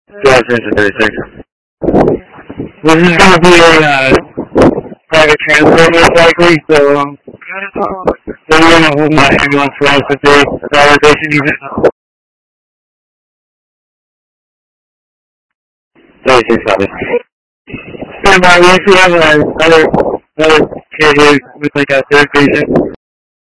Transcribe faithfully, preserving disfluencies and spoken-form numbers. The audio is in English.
Yeah, attention thirty-six. This is going to be a uh, private transport most likely, so um, they're going to hold my ambulance for us if they validation even. thirty-six, copy. Stand by, we actually have another, another kid here with like a third patient.